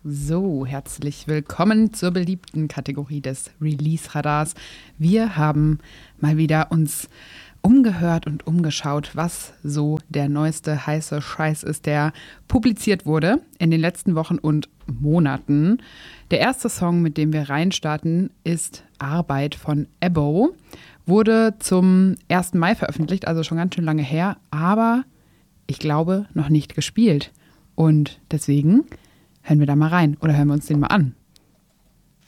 So, herzlich willkommen zur beliebten Kategorie des Release-Radars. Wir haben mal wieder uns umgehört und umgeschaut, was so der neueste heiße Scheiß ist, der publiziert wurde in den letzten Wochen und Monaten. Der erste Song, mit dem wir reinstarten, ist Arbeit von Ebbo. Wurde zum 1. Mai veröffentlicht, also schon ganz schön lange her, aber ich glaube noch nicht gespielt. Und deswegen hören wir da mal rein oder hören wir uns den mal an.